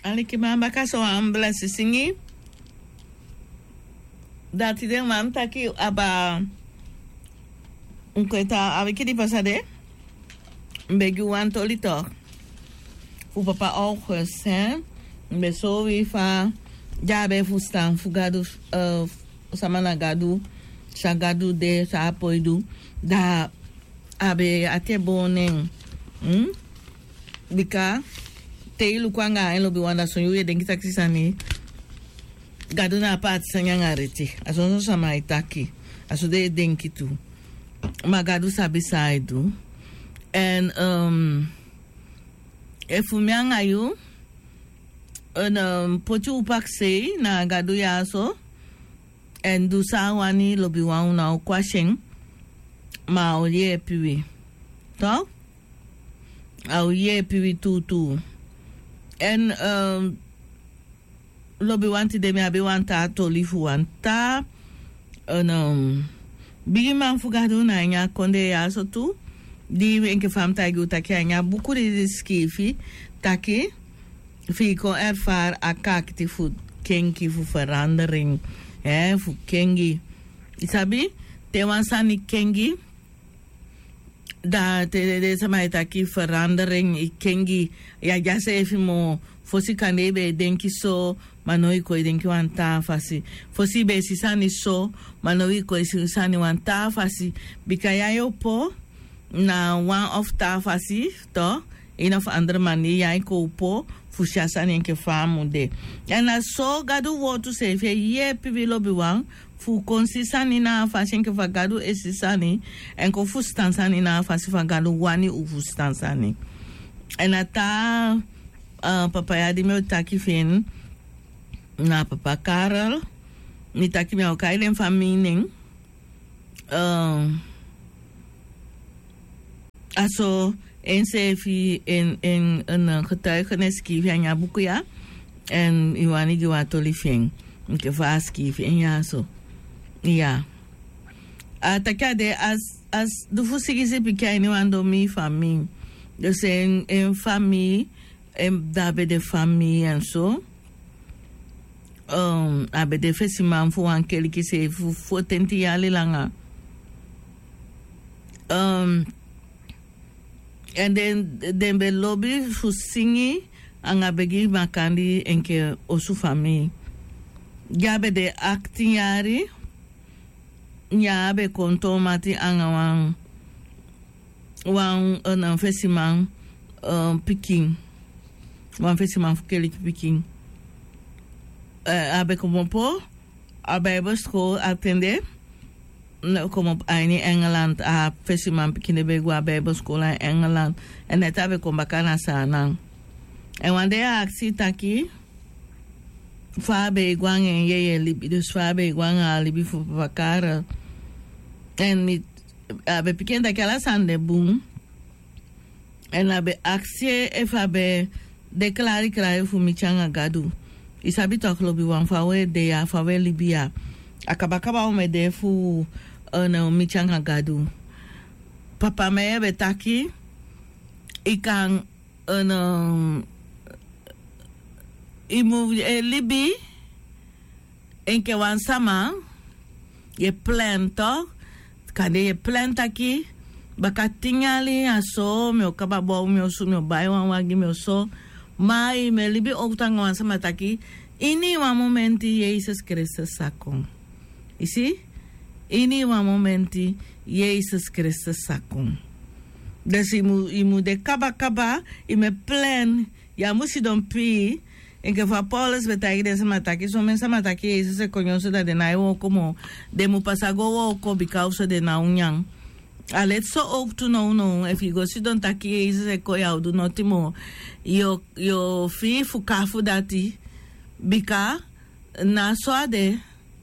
Aliki mamba kaso ambla sisingi. Dati den mam taki aba unkweta abiki di pasade. Mbegu wantolito. Fu papa August, hè? Mbe so we fa jabe fu stan fu gadu samana gadu sa gadu de sa apoidu da abe ate bonen bika te ilu kwanga en lobi wanda so yuye denki taksi sani gadu na pat sanya ngareti aso so sama itaki aso de denki tu ma gadu sabi saidu and efu mianga yu pochu upaksei na gadu yaso and du sawani lobi wana kwasheng ma oye piwi to oye piwi tu and lobi wanti de me abe wanta to lifu wanta bigi man fu gadu na nya konde yaso tu di enke fam tagi taki anya buku de skifi taki fi kon ervaar akakti fu kenki fu verandering fu kengi isabi te wansani kengi da te de sama taki verandering I kengi ya jase efi mo fosi kanebe denki so manoi ko denki wanta fasi fosi be sisani so manoi ko sisani wanta fasi bikaya yo po na one of ta fasi to in of andere mani ya ko po fushasa ni nke famu de and so gadu wotu se fe ye pibilo biwan fu konsisani na fasi nke fa gadu esisani en ko fu stansani na fasi fa gadu wani u fu stansani and ata papa ya di me taki fin na papa Karel ni taki me o kailen faminen aso en sefi en een getuigenis kief en ja boeken ja en iwani gi watoli fing nke vas kief en ja so ja atakade as du fusigi se pikani wando mi fami dus en fami en dabe de fami en so abe de fesiman fu ankeli ki se fu tenti yali langa and then be lobby fu singi anga begi makandi enke osu fami gabe de aktiari nyabe konto mati anga wan festival picking wan festival keli picking abe como po abe school attende kom op in Engeland a festival pikine begwa Bible school in Engeland en net heb ik bakana sana en wanneer aksi taki fa begwang en ye libi dus fa begwang a libi fu bakara en mit abe pikende kala sande boom en abe aksi e fa be declare krai fu michanga gadu isabi to klobi wan fa we de ya fa we libia akabakaba o me de fu michanga gadu papa me betaki ikan imu libi enke wan sama ye plento kade ye plantaki bakatingali aso me okababo me osu me bai wan wagi me oso mai me libi oktanga wan sama taki ini wa momenti Jesus Christus sakon isi ini wa momenti Jesus Christus sakon dus imu de kaba ime plan ya musi don pi en que fa Paulus betagi de sama taki so men sama taki Jesus se conyoso da de naiwo como de mu pasago wo ko because de na unyang alet so ook to no if you go si don taki Jesus se ko ya do notimo yo fi fukafu dati bika na soade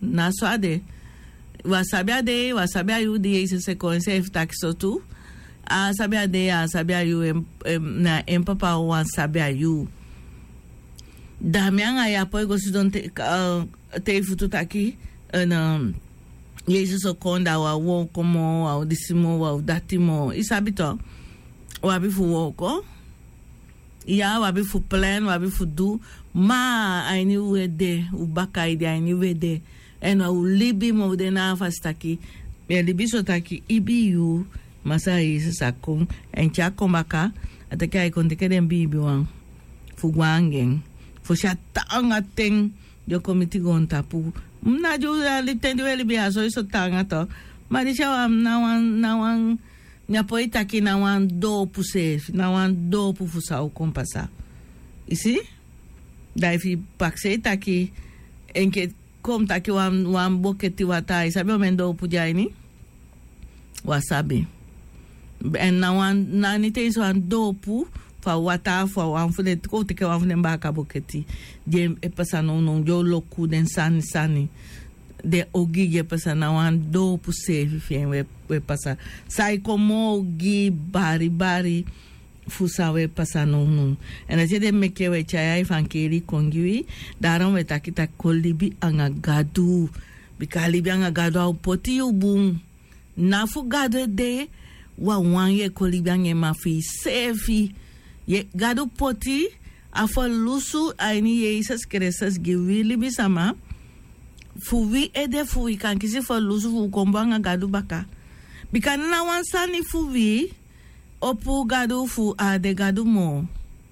wasabia yu de Jesus se ko se taki so tu a sabia yu na empapa wan sabia yu Damianga ya poi go si don te futu taki en Jesus o konda wa wo como wa disimo wa datimo isabito wa bifu woko Ja, wabi fu plan, wabi fu do. Ma, aini wede, ubaka ide, aini wede. En wa libi mo de na fastaki. Me libi so taki ibi yu. Masa is sakum. En cha kombaka. Atake ai konteke den bibi wang. Fu guangen. Fu shatanga ting. Yo komiti gonta pu. Mna jo li tendi weli bi aso iso tanga to. Marisha wam na wan nya poeta ki na wan do pu sef, na wan do pu fusa o kompasa. Isi? Dai fi pakse taki enke kom taki wan boketi watai. Sabi o men do pu jaini? Wasabi. En na wan na nite iso wan do pu fa wata fa wan fune ko te ke wan fune mbaka boketi. Die e pasa no jo loku den sani. De ogi je pasa na wan do pu sefi fien we pasa. Sai como ogi bari fusa we pasa no. En as je de meke we chaya fan keri kongiwi. Daarom we takita kolibi anga gadu. Bika libi anga gadu au poti ubung. Na fu gadu de wa wan ye kolibi anga mafi sefi. Ye gadu poti afo lusu aini ye isas keresas giwi libi sama. Fu wi ede fu wi kan kisi fo lusu fu kombanga gadu baka. Bika na wan sani fu wi opu gadu fu de gadu mo.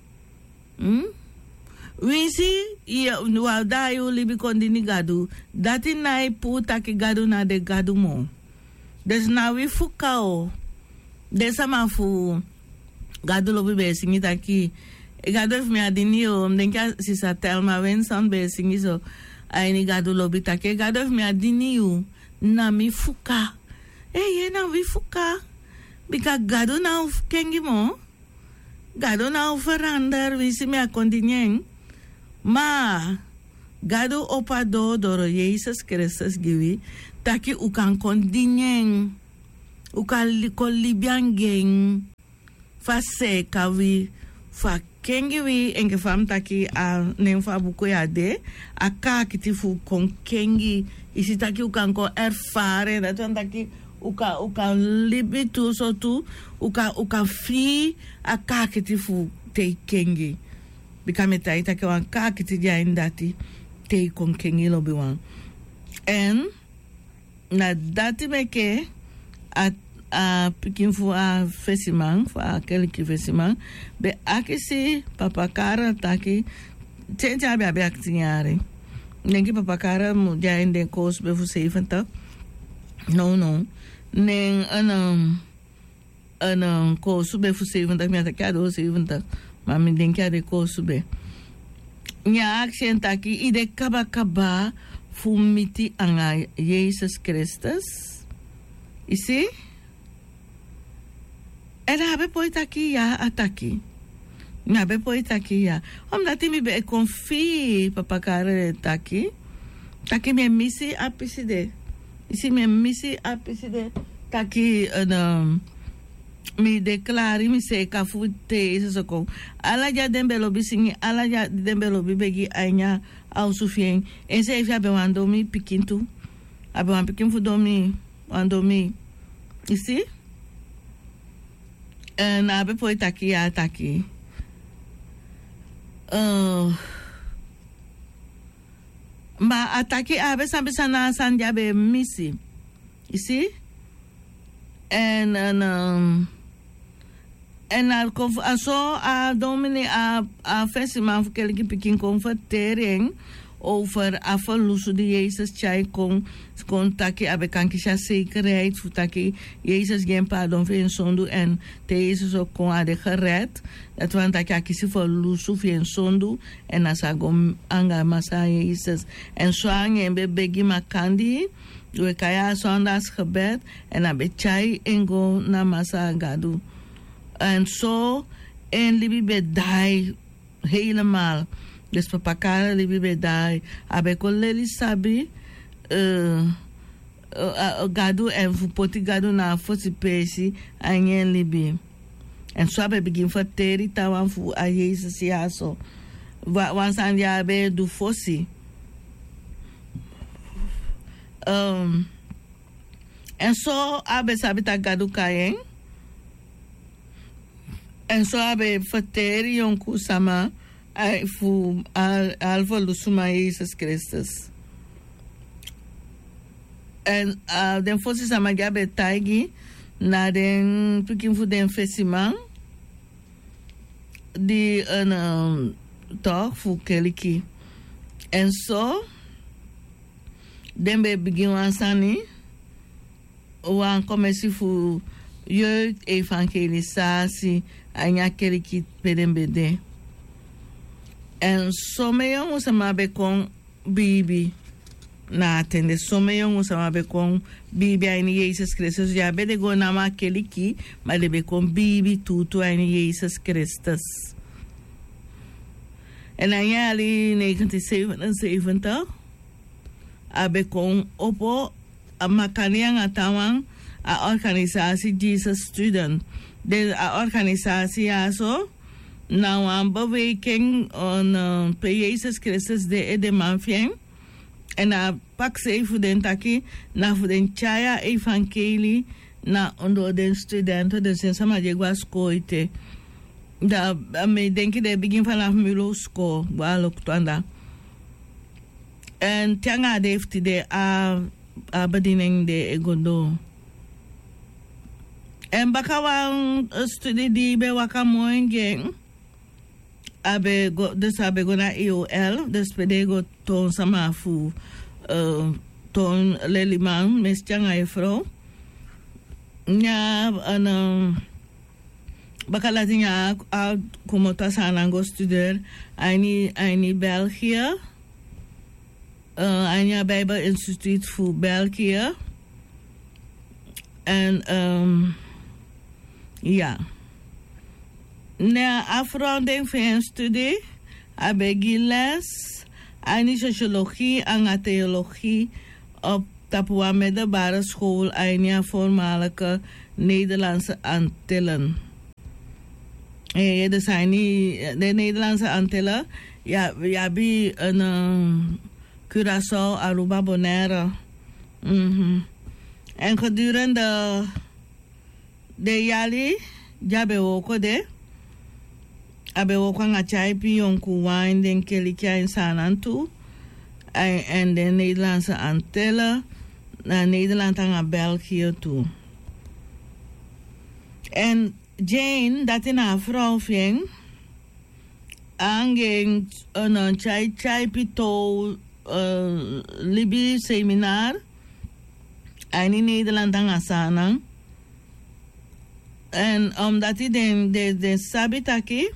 Winsi wa da yu libi kondini gadu. Dati na pu taki gadu na de gadu mo. Des na wi fu kao. Desama fu gadu lobi be singi taki. Gadu if mi adini yo. Mdenka sisa Telma Wenson be singi so. Aini gadu lobi take gadu if mi adini yu na mi fuka ye na mi fuka bika gadu na kengi mo gadu na verander wisi mi akondinyen ma gadu opa do doro Jesus Christus giwi taki ukan kondinyen ukan kolibiangen fa sekawi fa kengi wi enge fam taki a nemfa buko ya de aka kiti fu kon kengi isi taki ukan ko erfare dat wan taki uka libi tu so tu uka fi aka kiti fu te kengi bikame tai taki wan ka kiti ja indati te kon kengi lo bi wan en na dati meke pikin fu a fesiman fu a keliki fesiman be akisi papakara taki tenja be abe aktinyare nengi papakara mu jainde kos be fu 70 no nen anam kos be fu 70 mi atakado 70 mami denki ade kos be nya action taki ide kaba fu miti anga Jesus Christus isi. Era abe poita ki ya ataki. Mi abe poita ki ya. Dati mi be konfi papakare taki. Taki mi misi apiside. Isi mi misi apiside. Taki mi deklari mi se kafu te isa soko. Ala ja dembelo bisingi. Ala ja dembelo bibegi anya au sufien. Ense ifi abe wandomi pikintu. Abe wan pikin fu domi. Wandomi. Isi? Na abe po taki ya taki. Ma ataki abe sampai sana sanja be misi. Isi? En al so a domini a festival voor kelke pikin convertering over afvalusu die Jezus chai kon taki abe kankisha zekerheid voor taki Jezus geen pardon voor zonde en te Jezus ook kon ade gered dat want taki akisi valusu voor zonde en asago anga masa Jezus en so ange be begi makandi we kaya zondags gebed en abe chai engo na masa gadu en zo en libi bedai helemaal. Dus papakara libi bedai. Abe koleli sabi gadu en poti gadu na fosi pesi anyen libi. En zo abe begin verteri tawan fu a Jezus ya so. Wansan ya abe du fosi. En zo abe sabi ta gadu kayen. En zo hebben verteren jonku sama fu alvo lusuma Jesus Christus. En den fosi sama gabe taigi na den pikin fu den festival die een toch fu keliki. En zo den be begin wansani wan komesi fu jeugd evangelisatie anya keliki pedembede. En some jongens sama be kon bibi na atende some jongens sama be kon bibi aini Jesus Christus ja be de go na ma keliki ma de be kon bibi tutu aini Jesus Christus. En anya ali 1977 abe kon opo amakaniang atawang a organisatie Jesus Student. De organisatie aso na een beweging on Jezus Christus de manfien. En a pak se voor den taki na voor den chaya evangelie na onder den studenten de sen sama je gwa skoite. Da me denki de begin vanaf Mulo school wa loktanda. En tianga heeft de a bediening de egodo. En bakawan studie die be wakamoen gang. Dus abe go na EOL. Dus pede go ton sama fu ton leliman mes changa e vrouw. Nya bakalati nya a como ta sanango studeer aini België. Aini Bible Institute fu België. En ja. Na afronding van een studie heb ik les aan sociologie en theologie op Tapua middelbare school en ja voormalige Nederlandse Antillen. Dus de Nederlandse Antillen, ja, we hebben een Curaçao, Aruba, Bonaire. En gedurende de jaren, ja, we ook de. Abe woko nga chaipi yonku wine den kelikia in Sanantu en de Nederlandse Antillen na Nederland en België toe. En Jane, dat in haar vrouw ving, aanging een chaipi to Libi seminar en in Nederland en Sanang. En omdat hij de sabitaki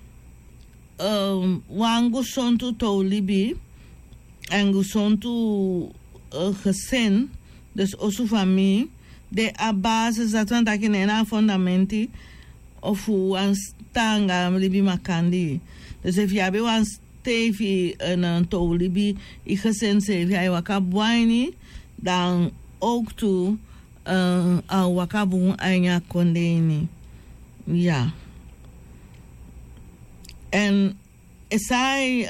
wangu sontu to libi en sontu gezin dus osu familie de a basis dat want dat in een fundamenti of wan stanga libi makandi dus if je be wan stevi en to libi I gezin se if je wakabwaini dan ook toe a wakabu anya kondeni ja. En zij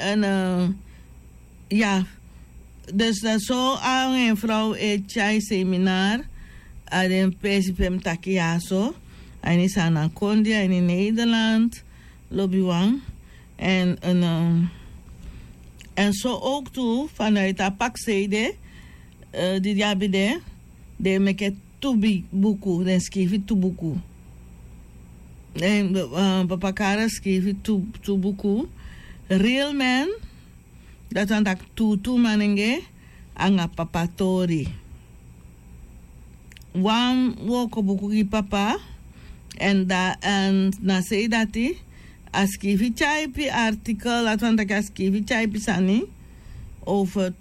ja, dus dat zo aan een vrouw chai seminar aan een PCPM takiaso en is aan Kondia in Nederland lobbywan en zo ook toe vanuit de pakzijde die jabide de meke tubi buku den schreef tu buku. En papa Kara schreef tu buku. Real man, dat aan dat tu manenge, anga papa tori. Wan woko buku ki papa, en na zei dat hij, a schreef chaipi artikel, dat aan dat hij schreef chaipi sani, over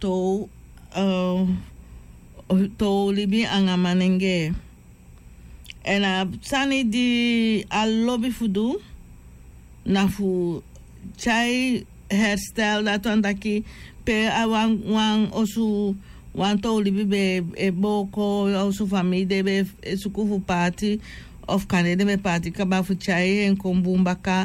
to libi anga manenge. En sani di al lobby fudu na fu chai herstel dat ondaki pe wan osu wan to libi be boko osu famide be sukufu party of kanede be party kaba fu chai en kombumbaka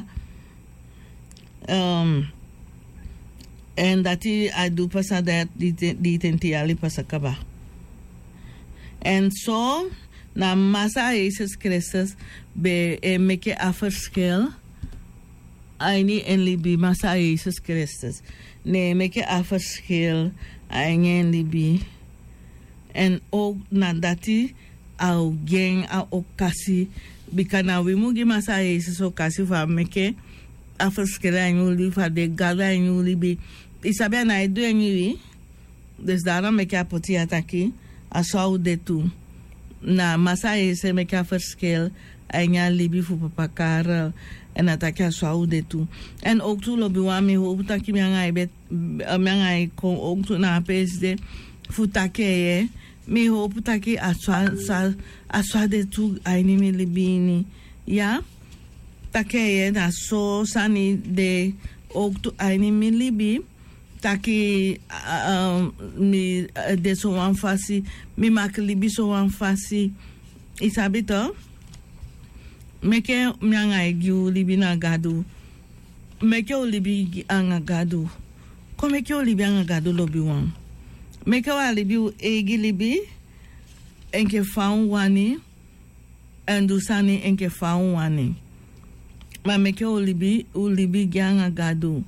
en dati adu pasa dat di tenti ali pasa kaba. En so na massa Jesus Christus be make a verschil. Aini en libi massa Jesus Christus. Nee, make a verschil en libi. En ook nadati au gen a okasi bikana we mugi massa Jesus okasi va make a verschil en libi va de gala en libi. Isabe na edu en libi. Dus daarom make a poti ataki a so de tu. Na massa Jesus make a verschil en libi fu papa Karel. En ataki a so de tu. En ook tu lobi wa mi hoop taki mi angai bet mi angai kon ook tu na PSD fu takeye. Mi hoop taki aswa de tu aini mi libini. Ja? Takeye na so sani de ook tu aini mi libi. Taki mi de so wan fasi. Mi mak libi so wan fasi. Isabito? Meke mianga giu libi na gadu. Meke o libi anga gadu. Ko meke o libi anga gadu lobi wan. Meke wa libi u egi libi. Enke faun wani. Endusani enke faun wani. Ma meke o libi gi anga gadu.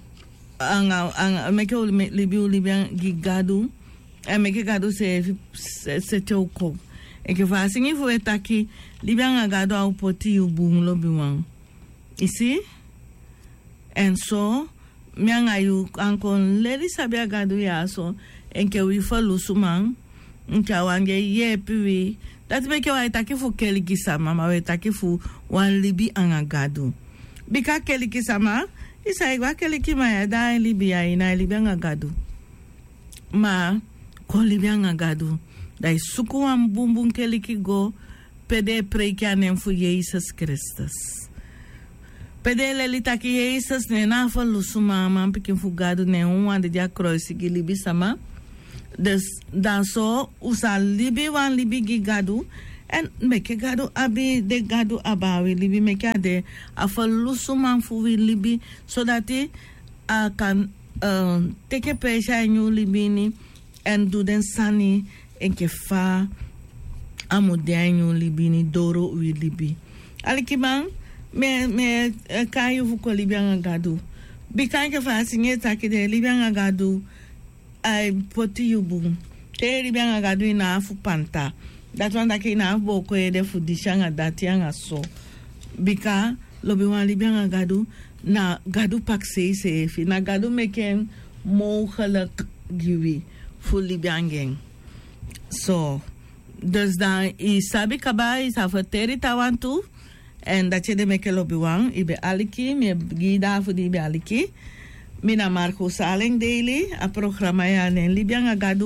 Meke o libi u libi gi gadu. En meke gadu se te oko. Enke fa singi fu etaki. Libi anga gado au poti u boom lobi wan. Isi? And so, mianga yu ankon leli sabi agado ya so, enke wi follow suman, enke wange ye piwi, dat meke wa etaki fu keli kisama, ma wa etaki fu wan libi anga gado. Bika keli kisama, isa igwa keli kima ya da libi ya ina libi anga gado. Ma, ko libi anga gado, da isuku wan bumbun keli ki go, pede prekia nemfu Jesus Christus. Pede leli taki Jesus ne na falu suma man pikin fugado ne ande dia cross gi libi sama. Dus dan so usa libi wan libi gi gadu en meke gadu abi de gadu abawi libi meke de afalu suma fu libi so that I can take a pressure in you libini and do den sani enke fa amudenyo libini doro wi libi alikiman me kayu fuko libi anga gadu bikan ke fa sinye taki de libi anga gadu ai poti yubu te libi anga gadu ina afu panta that one that ina afu boko de fu dishanga dati anga so bika lobi wan libi anga gadu na gadu pak se fi na gadu meken mogelijk giwi fu libi angen so dus dan isabi kaba isa verteri tawan tu en dat je de meke lobi wan ibe aliki me gida fu di ibe aliki mina Marco Saleng daily a programma ya nen libianga gadu